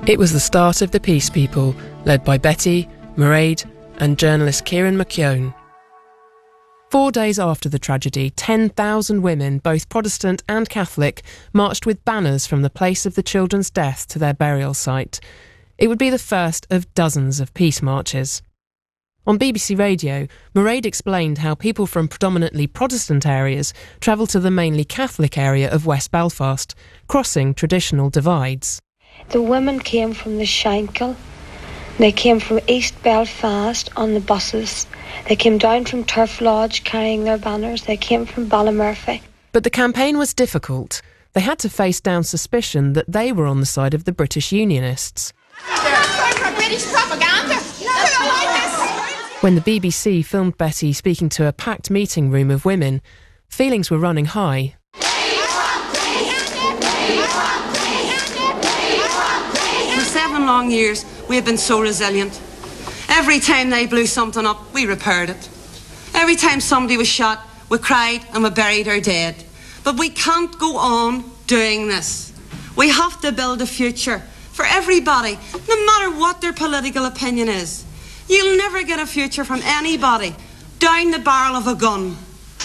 It was the start of the Peace People, led by Betty, Mairead and journalist Kieran McKeown. 4 days after the tragedy, 10,000 women, both Protestant and Catholic, marched with banners from the place of the children's death to their burial site. It would be the first of dozens of peace marches. On BBC Radio, Mairead explained how people from predominantly Protestant areas travel to the mainly Catholic area of West Belfast, crossing traditional divides. The women came from the Shankill. They came from East Belfast on the buses. They came down from Turf Lodge carrying their banners. They came from Ballymurphy. But the campaign was difficult. They had to face down suspicion that they were on the side of the British Unionists. British propaganda. When the BBC filmed Betty speaking to a packed meeting room of women, feelings were running high. For 7 long years, we have been so resilient. Every time they blew something up, we repaired it. Every time somebody was shot, we cried and we buried our dead. But we can't go on doing this. We have to build a future for everybody, no matter what their political opinion is. You'll never get a future from anybody down the barrel of a gun.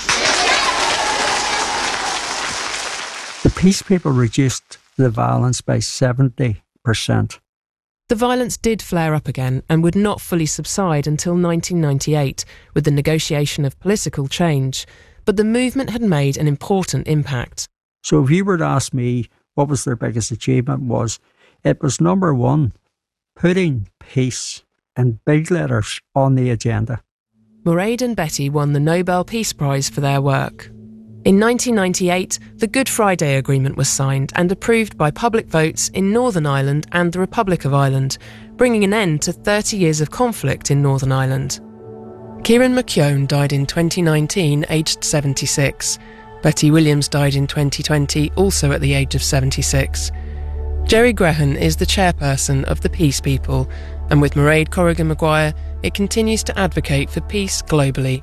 The Peace People reduced the violence by 70%. The violence did flare up again and would not fully subside until 1998 with the negotiation of political change, but the movement had made an important impact. So if you were to ask me what was their biggest achievement, it was number one, putting peace in big letters on the agenda. Mairead and Betty won the Nobel Peace Prize for their work. In 1998, the Good Friday Agreement was signed and approved by public votes in Northern Ireland and the Republic of Ireland, bringing an end to 30 years of conflict in Northern Ireland. Kieran McKeown died in 2019, aged 76. Betty Williams died in 2020, also at the age of 76. Jerry Grehan is the chairperson of the Peace People, and with Mairead Corrigan Maguire, it continues to advocate for peace globally.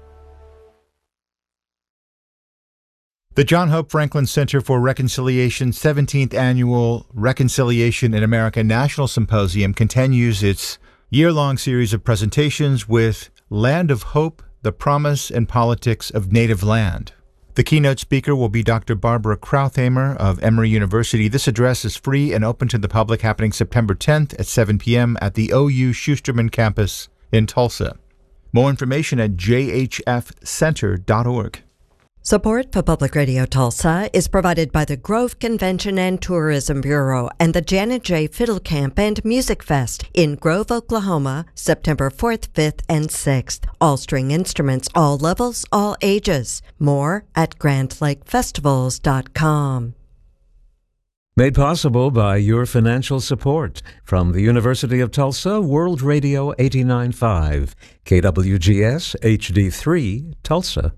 The John Hope Franklin Center for Reconciliation 17th Annual Reconciliation in America National Symposium continues its year-long series of presentations with Land of Hope, the Promise and Politics of Native Land. The keynote speaker will be Dr. Barbara Krauthamer of Emory University. This address is free and open to the public, happening September 10th at 7 p.m. at the OU Schusterman campus in Tulsa. More information at jhfcenter.org. Support for Public Radio Tulsa is provided by the Grove Convention and Tourism Bureau and the Janet J. Fiddle Camp and Music Fest in Grove, Oklahoma, September 4th, 5th, and 6th. All string instruments, all levels, all ages. More at GrandLakeFestivals.com. Made possible by your financial support from the University of Tulsa, World Radio 89.5, KWGS HD3, Tulsa.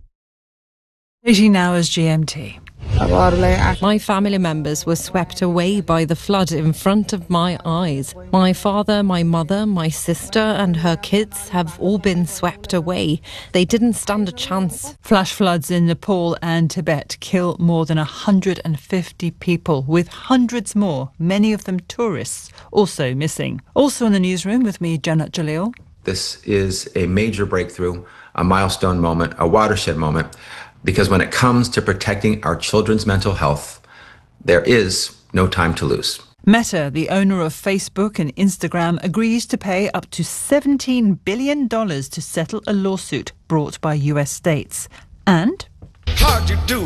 18 hours GMT. My family members were swept away by the flood in front of my eyes. My father, my mother, my sister and her kids have all been swept away. They didn't stand a chance. Flash floods in Nepal and Tibet kill more than 150 people, with hundreds more, many of them tourists, also missing. Also in the newsroom with me, Janet Jalil. This is a major breakthrough, a milestone moment, a watershed moment. Because when it comes to protecting our children's mental health, there is no time to lose. Meta, the owner of Facebook and Instagram, agrees to pay up to $17 billion to settle a lawsuit brought by US states. And how'd you do,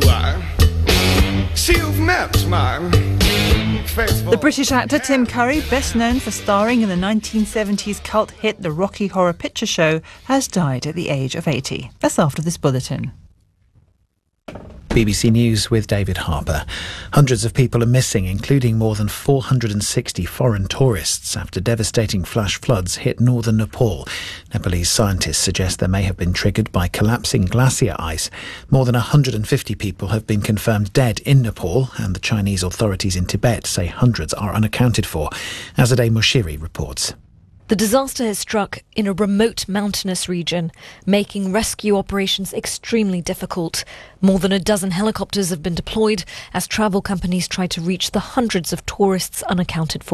see you've met my faithful. The British actor Tim Curry, best known for starring in the 1970s cult hit The Rocky Horror Picture Show, has died at the age of 80. That's after this bulletin. BBC News with David Harper. Hundreds of people are missing, including more than 460 foreign tourists, after devastating flash floods hit northern Nepal. Nepalese scientists suggest they may have been triggered by collapsing glacier ice. More than 150 people have been confirmed dead in Nepal, and the Chinese authorities in Tibet say hundreds are unaccounted for. Azadeh Moshiri reports. The disaster has struck in a remote mountainous region, making rescue operations extremely difficult. More than a dozen helicopters have been deployed as travel companies try to reach the hundreds of tourists unaccounted for.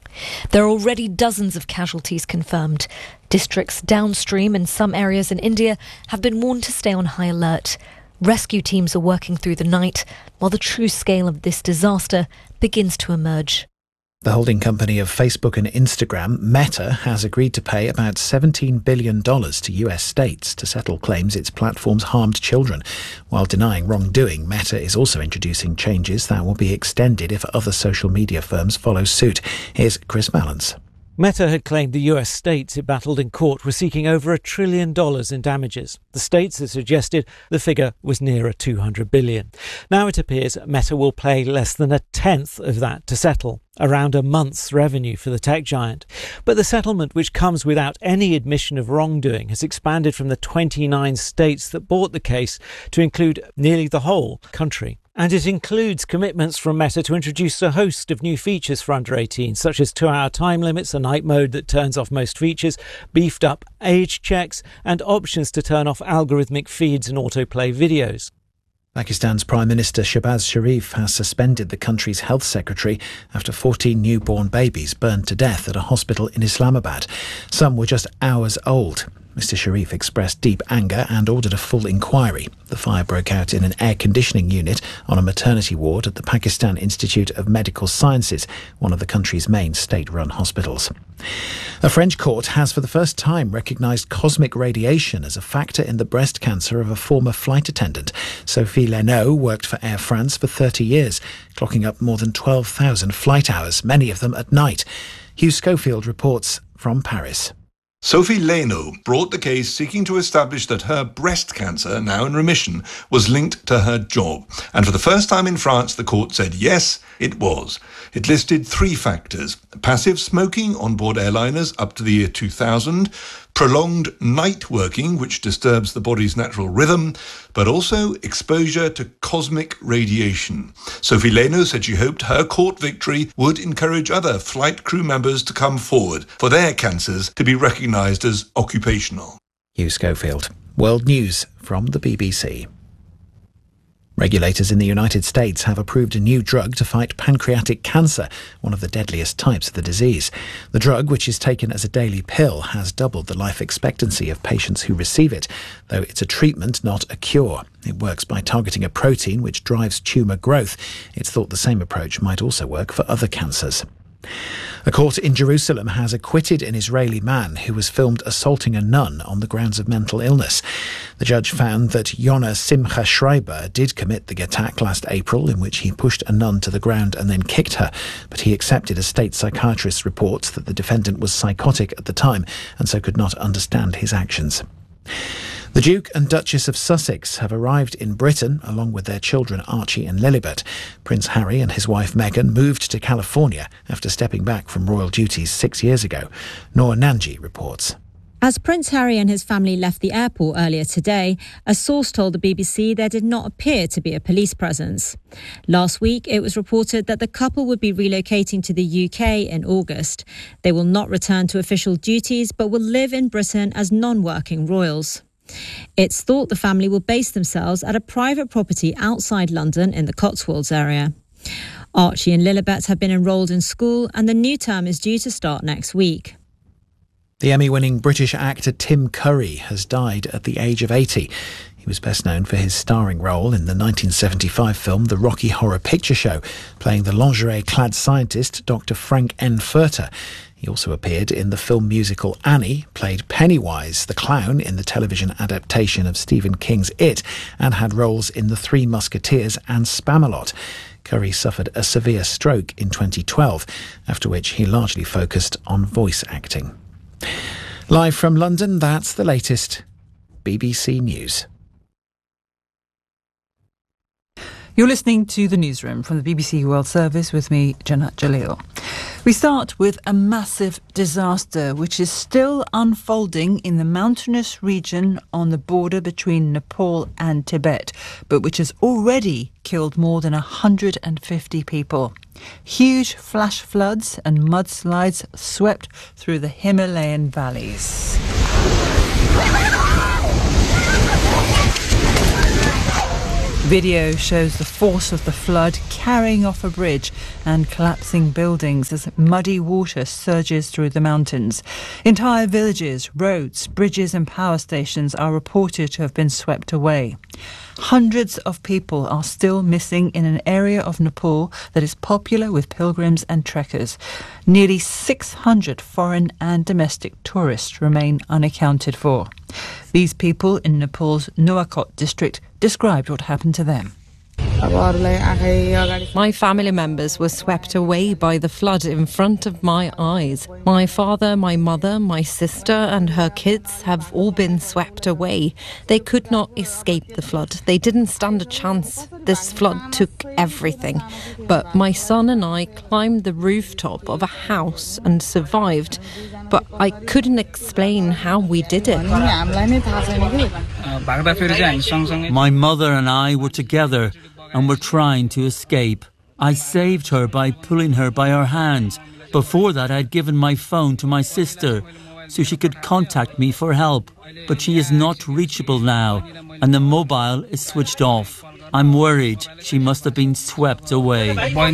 There are already dozens of casualties confirmed. Districts downstream in some areas in India have been warned to stay on high alert. Rescue teams are working through the night while the true scale of this disaster begins to emerge. The holding company of Facebook and Instagram, Meta, has agreed to pay about $17 billion to US states to settle claims its platforms harmed children. While denying wrongdoing, Meta is also introducing changes that will be extended if other social media firms follow suit. Here's Chris Balance. Meta had claimed the US states it battled in court were seeking over $1 trillion in damages. The states had suggested the figure was nearer $200 billion. Now it appears Meta will pay less than a tenth of that to settle, around a month's revenue for the tech giant. But the settlement, which comes without any admission of wrongdoing, has expanded from the 29 states that bought the case to include nearly the whole country. And it includes commitments from Meta to introduce a host of new features for under 18, such as 2-hour time limits, a night mode that turns off most features, beefed up age checks, and options to turn off algorithmic feeds and autoplay videos. Pakistan's Prime Minister Shehbaz Sharif has suspended the country's health secretary after 14 newborn babies burned to death at a hospital in Islamabad. Some were just hours old. Mr. Sharif expressed deep anger and ordered a full inquiry. The fire broke out in an air conditioning unit on a maternity ward at the Pakistan Institute of Medical Sciences, one of the country's main state-run hospitals. A French court has for the first time recognised cosmic radiation as a factor in the breast cancer of a former flight attendant. Sophie Leno worked for Air France for 30 years, clocking up more than 12,000 flight hours, many of them at night. Hugh Schofield reports from Paris. Sophie Leno brought the case seeking to establish that her breast cancer, now in remission, was linked to her job. And for the first time in France, the court said yes, it was. It listed 3 factors: passive smoking on board airliners up to the year 2000, prolonged night working, which disturbs the body's natural rhythm, but also exposure to cosmic radiation. Sophie Leno said she hoped her court victory would encourage other flight crew members to come forward for their cancers to be recognised as occupational. Hugh Schofield. World News from the BBC. Regulators in the United States have approved a new drug to fight pancreatic cancer, one of the deadliest types of the disease. The drug, which is taken as a daily pill, has doubled the life expectancy of patients who receive it, though it's a treatment, not a cure. It works by targeting a protein which drives tumour growth. It's thought the same approach might also work for other cancers. A court in Jerusalem has acquitted an Israeli man who was filmed assaulting a nun on the grounds of mental illness. The judge found that Yonah Simcha Schreiber did commit the attack last April, in which he pushed a nun to the ground and then kicked her, but he accepted a state psychiatrist's report that the defendant was psychotic at the time and so could not understand his actions. The Duke and Duchess of Sussex have arrived in Britain along with their children Archie and Lilibet. Prince Harry and his wife Meghan moved to California after stepping back from royal duties 6 years ago. Noor Nanji reports. As Prince Harry and his family left the airport earlier today, a source told the BBC there did not appear to be a police presence. Last week, it was reported that the couple would be relocating to the UK in August. They will not return to official duties, but will live in Britain as non-working royals. It's thought the family will base themselves at a private property outside London in the Cotswolds area. Archie and Lilibet have been enrolled in school and the new term is due to start next week. The Emmy-winning British actor Tim Curry has died at the age of 80. He was best known for his starring role in the 1975 film The Rocky Horror Picture Show, playing the lingerie-clad scientist Dr. Frank N. Furter. He also appeared in the film musical Annie, played Pennywise, the clown, in the television adaptation of Stephen King's It, and had roles in The Three Musketeers and Spamalot. Curry suffered a severe stroke in 2012, after which he largely focused on voice acting. Live from London, that's the latest BBC News. You're listening to The Newsroom from the BBC World Service with me, Jannat Jalil. We start with a massive disaster which is still unfolding in the mountainous region on the border between Nepal and Tibet, but which has already killed more than 150 people. Huge flash floods and mudslides swept through the Himalayan valleys. Video shows the force of the flood carrying off a bridge and collapsing buildings as muddy water surges through the mountains. Entire villages, roads, bridges and power stations are reported to have been swept away. Hundreds of people are still missing in an area of Nepal that is popular with pilgrims and trekkers. Nearly 600 foreign and domestic tourists remain unaccounted for. These people in Nepal's Nuwakot district described what happened to them. My family members were swept away by the flood in front of my eyes. My father, my mother, my sister and her kids have all been swept away. They could not escape the flood. They didn't stand a chance. This flood took everything. But my son and I climbed the rooftop of a house and survived. But I couldn't explain how we did it. My mother and I were together and were trying to escape. I saved her by pulling her by her hand. Before that, I'd given my phone to my sister so she could contact me for help. But she is not reachable now, and the mobile is switched off. I'm worried she must have been swept away.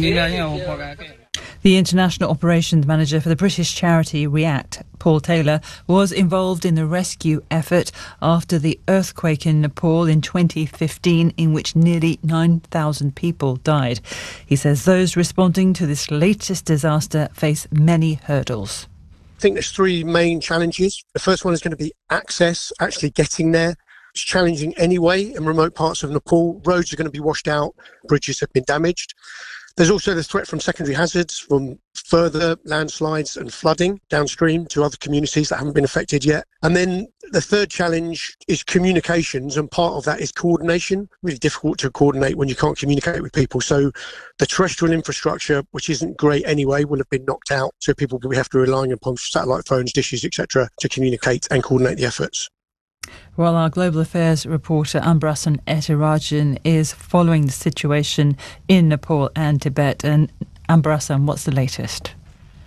The International Operations Manager for the British charity REACT, Paul Taylor, was involved in the rescue effort after the earthquake in Nepal in 2015, in which nearly 9,000 people died. He says those responding to this latest disaster face many hurdles. I think there's three main challenges. The first one is going to be access, actually getting there. It's challenging anyway in remote parts of Nepal. Roads are going to be washed out, bridges have been damaged. There's also the threat from secondary hazards, from further landslides and flooding downstream to other communities that haven't been affected yet. And then the third challenge is communications, and part of that is coordination. Really difficult to coordinate when you can't communicate with people. So the terrestrial infrastructure, which isn't great anyway, will have been knocked out. So people will have to rely upon satellite phones, dishes, etc. to communicate and coordinate the efforts. Well, our global affairs reporter Ambrasan Etirajan is following the situation in Nepal and Tibet. And Ambrasan, what's the latest?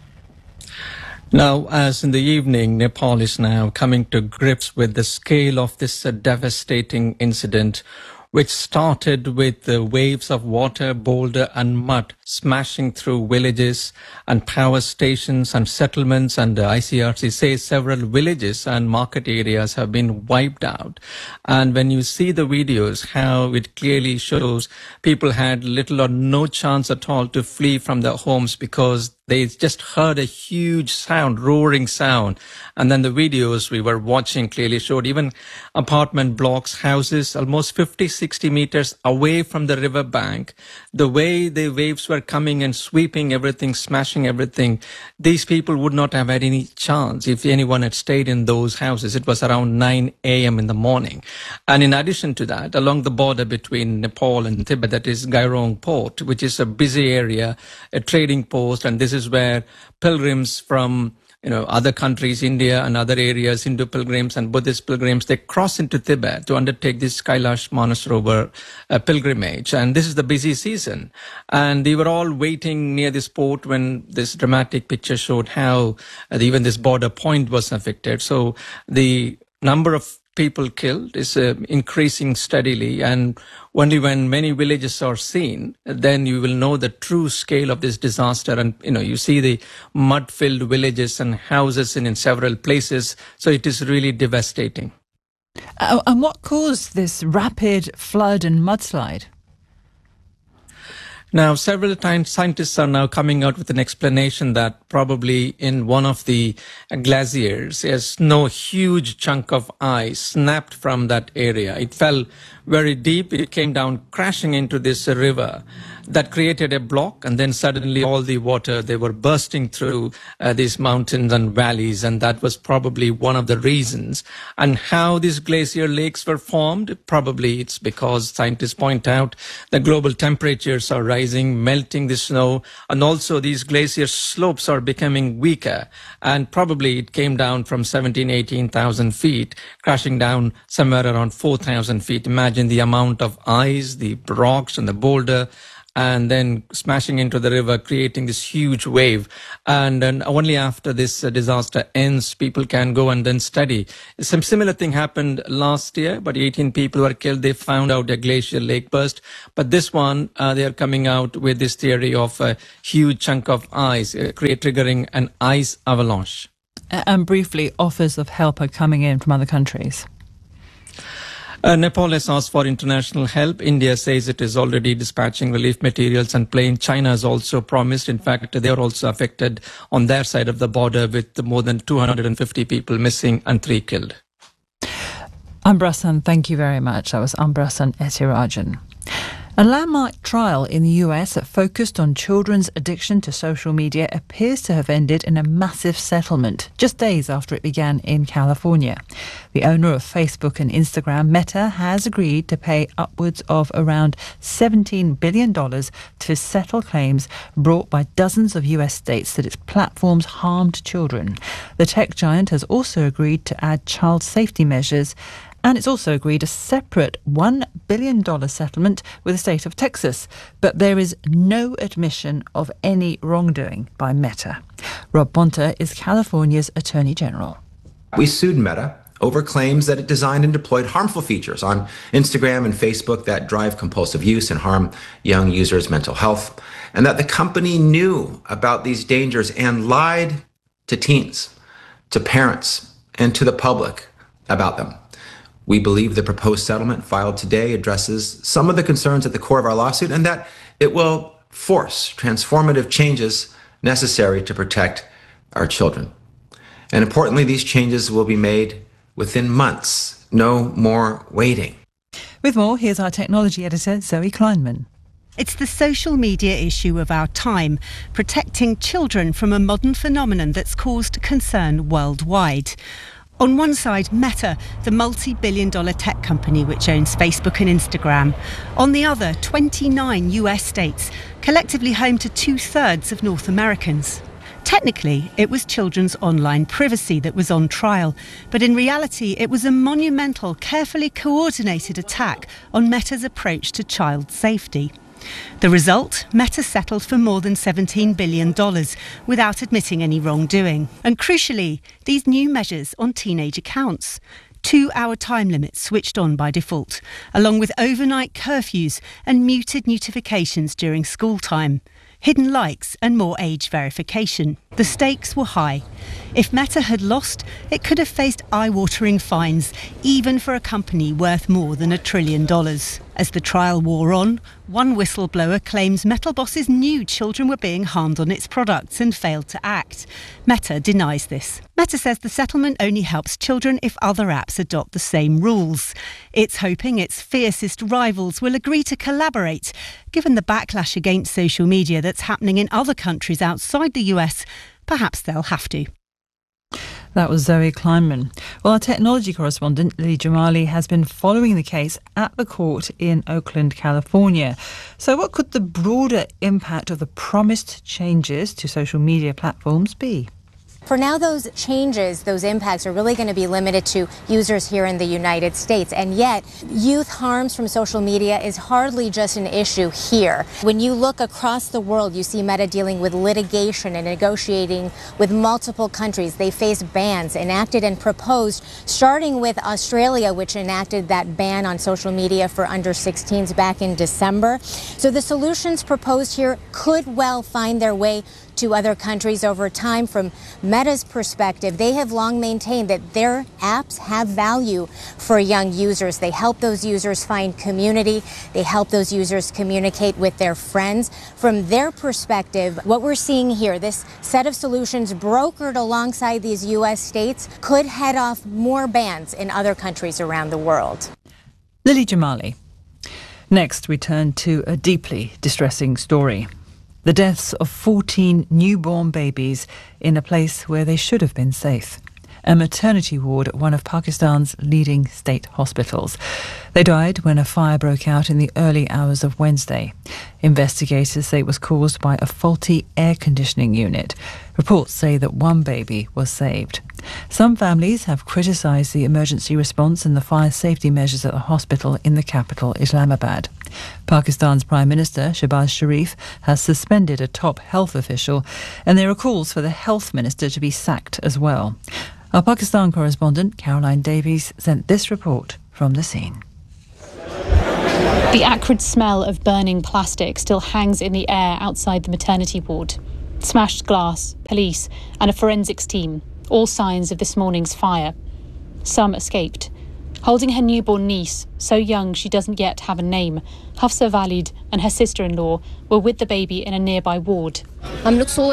Now, as in the evening, Nepal is now coming to grips with the scale of this devastating incident, which started with the waves of water, boulder and mud smashing through villages and power stations and settlements, and ICRC says several villages and market areas have been wiped out. And when you see the videos, how it clearly shows people had little or no chance at all to flee from their homes because they just heard a huge sound, roaring sound. And then the videos we were watching clearly showed even apartment blocks, houses, almost 50, 60 meters away from the river bank. The way the waves were coming and sweeping everything, smashing everything, these people would not have had any chance if anyone had stayed in those houses. It was around 9 a.m. in the morning. And in addition to that, along the border between Nepal and Tibet, that is Gairong Port, which is a busy area, a trading post, and this is where pilgrims from other countries, India and other areas, Hindu pilgrims and Buddhist pilgrims, they cross into Tibet to undertake this Kailash Manasrovar pilgrimage. And this is the busy season. And they were all waiting near this port when this dramatic picture showed how even this border point was affected. So the number of people killed is increasing steadily, and only when many villages are seen, then you will know the true scale of this disaster. And you see the mud-filled villages and houses in several places, so it is really devastating. And what caused this rapid flood and mudslide? Now, several times scientists are now coming out with an explanation that probably in one of the glaciers, a huge chunk of ice snapped from that area. It fell very deep. It came down crashing into this river that created a block, and then suddenly all the water, they were bursting through these mountains and valleys, and that was probably one of the reasons. And how these glacier lakes were formed, probably it's because scientists point out the global temperatures are rising, melting the snow, and also these glacier slopes are becoming weaker, and probably it came down from 18,000 feet, crashing down somewhere around 4,000 feet. Imagine the amount of ice, the rocks and the boulder, and then smashing into the river, creating this huge wave. And then only after this disaster ends, people can go and then study. Some similar thing happened last year, but 18 people were killed. They found out a glacial lake burst. But this one, they are coming out with this theory of a huge chunk of ice, triggering an ice avalanche. And briefly, offers of help are coming in from other countries. Nepal has asked for international help. India says it is already dispatching relief materials and planes. China has also promised. In fact, they are also affected on their side of the border, with more than 250 people missing and 3 killed. Ambrasan, thank you very much. That was Ambrasan Ethirajan. A landmark trial in the US that focused on children's addiction to social media appears to have ended in a massive settlement just days after it began in California. The owner of Facebook and Instagram, Meta, has agreed to pay upwards of around $17 billion to settle claims brought by dozens of US states that its platforms harmed children. The tech giant has also agreed to add child safety measures, and it's also agreed a separate $1 billion settlement with the state of Texas. But there is no admission of any wrongdoing by Meta. Rob Bonta is California's Attorney General. We sued Meta over claims that it designed and deployed harmful features on Instagram and Facebook that drive compulsive use and harm young users' mental health, and that the company knew about these dangers and lied to teens, to parents, and to the public about them. We believe the proposed settlement filed today addresses some of the concerns at the core of our lawsuit, and that it will force transformative changes necessary to protect our children. And importantly, these changes will be made within months. No more waiting. With more, here's our technology editor, Zoe Kleinman. It's the social media issue of our time, protecting children from a modern phenomenon that's caused concern worldwide. On one side, Meta, the multi-billion-dollar tech company which owns Facebook and Instagram. On the other, 29 US states, collectively home to 2/3 of North Americans. Technically, it was children's online privacy that was on trial, but in reality, it was a monumental, carefully coordinated attack on Meta's approach to child safety. The result? Meta settled for more than $17 billion without admitting any wrongdoing. And crucially, these new measures on teenage accounts. 2-hour time limits switched on by default, along with overnight curfews and muted notifications during school time. Hidden likes and more age verification. The stakes were high. If Meta had lost, it could have faced eye-watering fines, even for a company worth more than $1 trillion. As the trial wore on, one whistleblower claims Meta bosses knew children were being harmed on its products and failed to act. Meta denies this. Meta says the settlement only helps children if other apps adopt the same rules. It's hoping its fiercest rivals will agree to collaborate. Given the backlash against social media that's happening in other countries outside the US, perhaps they'll have to. That was Zoe Kleinman. Well, our technology correspondent, Lily Jamali, has been following the case at the court in Oakland, California. So what could the broader impact of the promised changes to social media platforms be? For now, those changes, those impacts are really going to be limited to users here in the United States. And yet, youth harms from social media is hardly just an issue here. When you look across the world, you see Meta dealing with litigation and negotiating with multiple countries. They face bans enacted and proposed, starting with Australia, which enacted that ban on social media for under 16s back in December. So the solutions proposed here could well find their way to other countries over time. From Meta's perspective, they have long maintained that their apps have value for young users. They help those users find community. They help those users communicate with their friends. From their perspective, what we're seeing here, this set of solutions brokered alongside these U.S. states, could head off more bans in other countries around the world. Lily Jamali. Next, we turn to a deeply distressing story. The deaths of 14 newborn babies in a place where they should have been safe. A maternity ward at one of Pakistan's leading state hospitals. They died when a fire broke out in the early hours of Wednesday. Investigators say it was caused by a faulty air conditioning unit. Reports say that one baby was saved. Some families have criticised the emergency response and the fire safety measures at the hospital in the capital, Islamabad. Pakistan's Prime Minister, Shehbaz Sharif, has suspended a top health official, and there are calls for the health minister to be sacked as well. Our Pakistan correspondent, Caroline Davies, sent this report from the scene. The acrid smell of burning plastic still hangs in the air outside the maternity ward. Smashed glass, police and a forensics team, all signs of this morning's fire. Some escaped. Holding her newborn niece, so young she doesn't yet have a name, Hafsa Walid and her sister-in-law were with the baby in a nearby ward. Around 6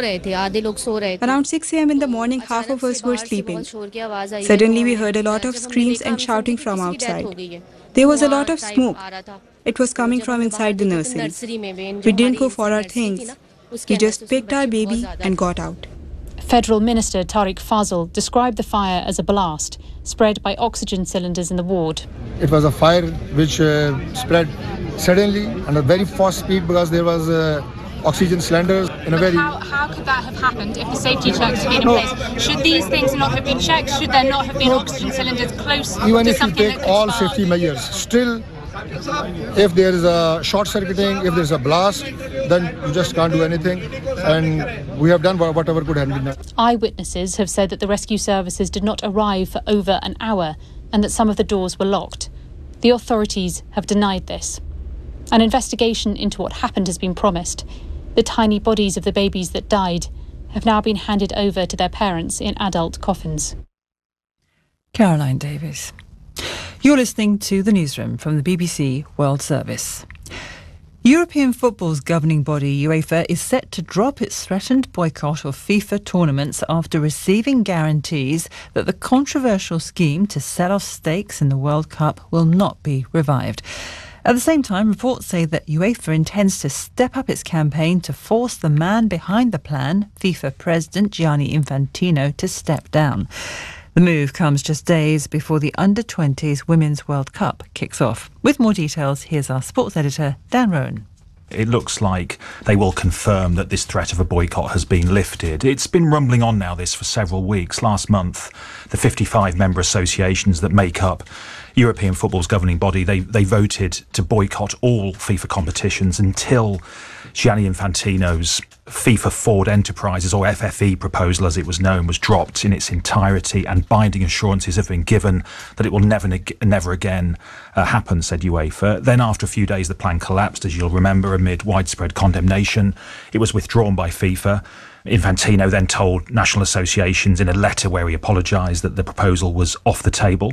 a.m. in the morning, half of us were sleeping. Suddenly we heard a lot of screams and shouting from outside. There was a lot of smoke. It was coming from inside the nursery. We didn't go for our things. We just picked our baby and got out. Federal Minister Tariq Fazal described the fire as a blast, spread by oxygen cylinders in the ward. It was a fire which spread suddenly and at very fast speed because there was oxygen cylinders in a very... How could that have happened if the safety checks had been in place? Should these things not have been checked? Should there not have been oxygen cylinders close Even to if you something take all safety measures, still, if there is a short-circuiting, if there is a blast, then you just can't do anything. And we have done whatever could have been done. Eyewitnesses have said that the rescue services did not arrive for over an hour and that some of the doors were locked. The authorities have denied this. An investigation into what happened has been promised. The tiny bodies of the babies that died have now been handed over to their parents in adult coffins. Caroline Davies. You're listening to The Newsroom from the BBC World Service. European football's governing body, UEFA, is set to drop its threatened boycott of FIFA tournaments after receiving guarantees that the controversial scheme to sell off stakes in the World Cup will not be revived. At the same time, reports say that UEFA intends to step up its campaign to force the man behind the plan, FIFA President Gianni Infantino, to step down. The move comes just days before the Under-20s Women's World Cup kicks off. With more details, here's our sports editor, Dan Rowan. It looks like they will confirm that this threat of a boycott has been lifted. It's been rumbling on now this for several weeks. Last month, the 55 member associations that make up European football's governing body, they voted to boycott all FIFA competitions until Gianni Infantino's FIFA Forward Enterprises, or FFE proposal as it was known, was dropped in its entirety, and binding assurances have been given that it will never again happen, said UEFA. Then after a few days the plan collapsed, as you'll remember, amid widespread condemnation. It was withdrawn by FIFA. Infantino then told national associations in a letter where he apologised that the proposal was off the table.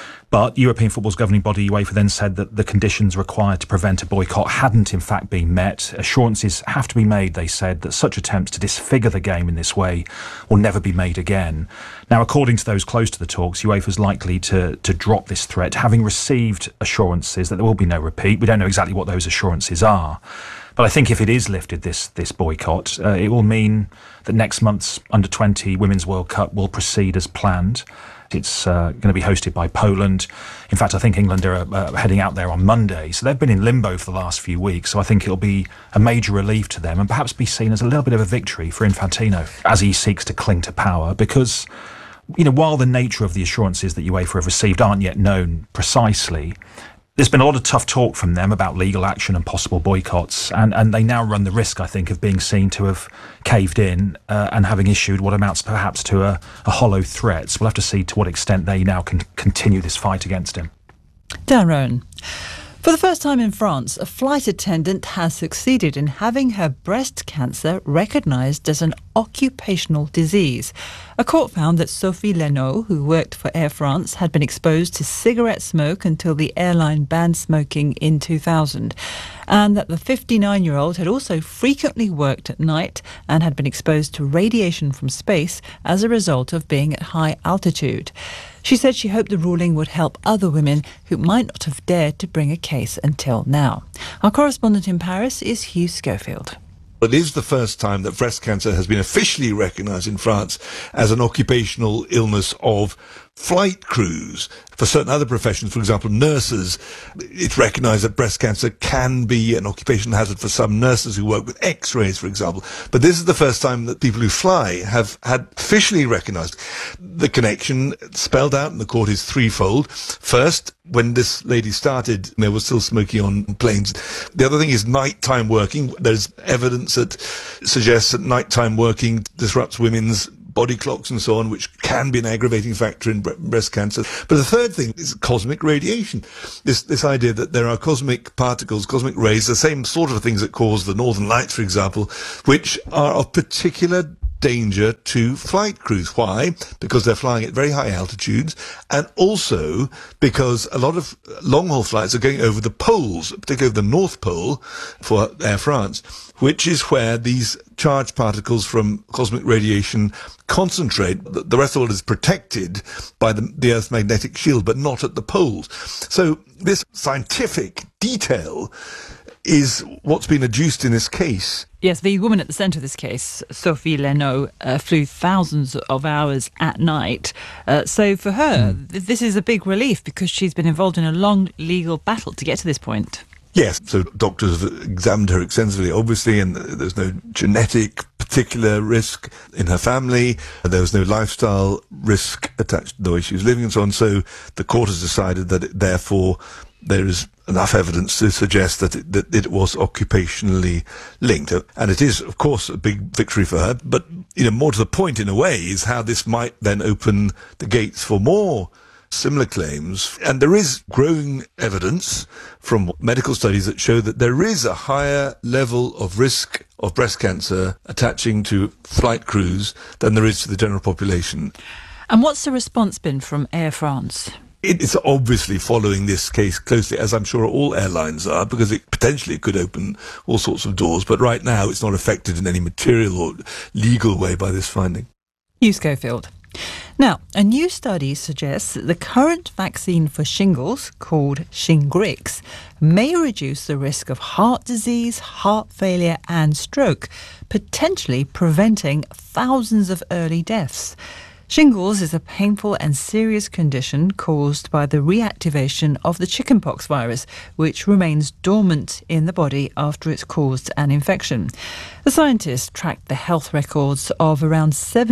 But European football's governing body, UEFA, then said that the conditions required to prevent a boycott hadn't in fact been met. Assurances have to be made, they said, that such attempts to disfigure the game in this way will never be made again. Now, according to those close to the talks, UEFA is likely to drop this threat, having received assurances that there will be no repeat. We don't know exactly what those assurances are. But I think if it is lifted, this boycott, it will mean that next month's Under-20 Women's World Cup will proceed as planned. It's going to be hosted by Poland. In fact, I think England are heading out there on Monday. So they've been in limbo for the last few weeks. So I think it'll be a major relief to them and perhaps be seen as a little bit of a victory for Infantino as he seeks to cling to power. Because, you know, while the nature of the assurances that UEFA have received aren't yet known precisely, there's been a lot of tough talk from them about legal action and possible boycotts, and they now run the risk, I think, of being seen to have caved in and having issued what amounts perhaps to a hollow threat. So we'll have to see to what extent they now can continue this fight against him. Dan Rowan. For the first time in France, a flight attendant has succeeded in having her breast cancer recognised as an occupational disease. A court found that Sophie Leno, who worked for Air France, had been exposed to cigarette smoke until the airline banned smoking in 2000, and that the 59-year-old had also frequently worked at night and had been exposed to radiation from space as a result of being at high altitude. She said she hoped the ruling would help other women who might not have dared to bring a case until now. Our correspondent in Paris is Hugh Schofield. It is the first time that breast cancer has been officially recognised in France as an occupational illness of flight crews. For certain other professions, for example, nurses, it's recognised that breast cancer can be an occupational hazard for some nurses who work with X-rays, for example. But this is the first time that people who fly have had officially recognised. The connection spelled out in the court is threefold. First, when this lady started, there was still smoking on planes. The other thing is nighttime working. There's evidence that suggests that nighttime working disrupts women's body clocks and so on, which can be an aggravating factor in breast cancer. But the third thing is cosmic radiation. This idea that there are cosmic particles, cosmic rays, the same sort of things that cause the northern lights, for example, which are of particular danger to flight crews. Why? Because they're flying at very high altitudes, and also because a lot of long-haul flights are going over the poles, particularly over the North Pole for Air France, which is where these charged particles from cosmic radiation concentrate. The rest of the world is protected by the Earth's magnetic shield, but not at the poles. So this scientific detail is what's been adduced in this case. Yes, the woman at the centre of this case, Sophie Leno, flew thousands of hours at night. So for her, this is a big relief because she's been involved in a long legal battle to get to this point. Yes, so doctors have examined her extensively, obviously, and there's no genetic particular risk in her family. There was no lifestyle risk attached to the way she was living and so on. So the court has decided that therefore there is enough evidence to suggest that it was occupationally linked. And it is, of course, a big victory for her. But, more to the point, in a way, is how this might then open the gates for more similar claims. And there is growing evidence from medical studies that show that there is a higher level of risk of breast cancer attaching to flight crews than there is to the general population. And what's the response been from Air France? It's obviously following this case closely, as I'm sure all airlines are, because it potentially could open all sorts of doors. But right now, it's not affected in any material or legal way by this finding. Hugh Schofield. Now, a new study suggests that the current vaccine for shingles, called Shingrix, may reduce the risk of heart disease, heart failure and stroke, potentially preventing thousands of early deaths. Shingles is a painful and serious condition caused by the reactivation of the chickenpox virus, which remains dormant in the body after it's caused an infection. The scientists tracked the health records of around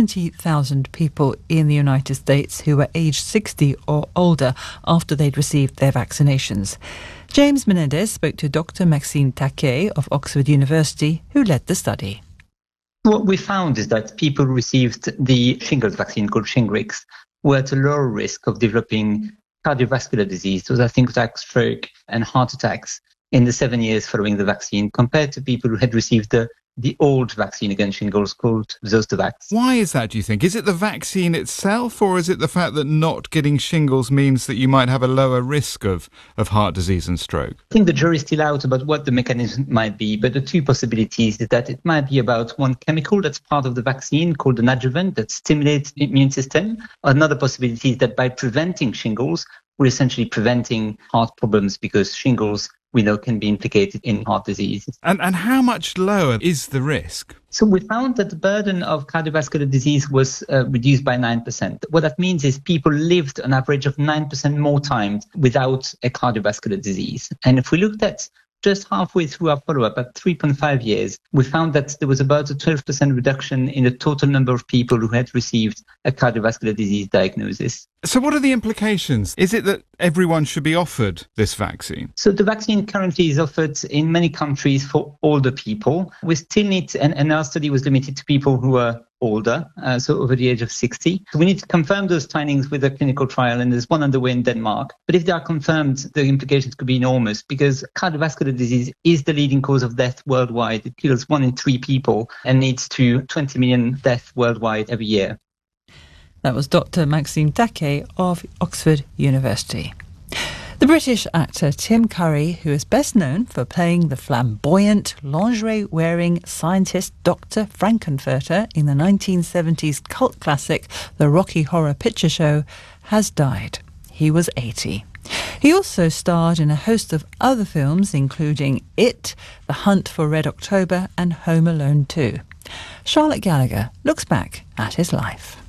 70,000 people in the United States who were aged 60 or older after they'd received their vaccinations. James Menendez spoke to Dr. Maxime Taquet of Oxford University, who led the study. What we found is that people who received the shingles vaccine called Shingrix were at a lower risk of developing cardiovascular disease, those are things like stroke and heart attacks, in the 7 years following the vaccine, compared to people who had received the old vaccine against shingles called Zostavax. Why is that, do you think? Is it the vaccine itself, or is it the fact that not getting shingles means that you might have a lower risk of heart disease and stroke? I think the jury's still out about what the mechanism might be, but the two possibilities is that it might be about one chemical that's part of the vaccine called an adjuvant that stimulates the immune system. Another possibility is that by preventing shingles, we're essentially preventing heart problems, because shingles, we know, can be implicated in heart disease. And how much lower is the risk? So we found that the burden of cardiovascular disease was reduced by 9%. What that means is people lived an average of 9% more time without a cardiovascular disease. And if we looked at just halfway through our follow-up at 3.5 years, we found that there was about a 12% reduction in the total number of people who had received a cardiovascular disease diagnosis. So what are the implications? Is it that everyone should be offered this vaccine? So the vaccine currently is offered in many countries for older people. We still need, and our study was limited to people who are older, so over the age of 60. So we need to confirm those findings with a clinical trial, and there's one underway in Denmark. But if they are confirmed, the implications could be enormous, because cardiovascular disease is the leading cause of death worldwide. It kills 1 in 3 people and leads to 20 million deaths worldwide every year. That was Dr. Maxime Taquet of Oxford University. The British actor Tim Curry, who is best known for playing the flamboyant, lingerie-wearing scientist Dr. Frankenfurter in the 1970s cult classic The Rocky Horror Picture Show, has died. He was 80. He also starred in a host of other films, including It, The Hunt for Red October and Home Alone 2. Charlotte Gallagher looks back at his life.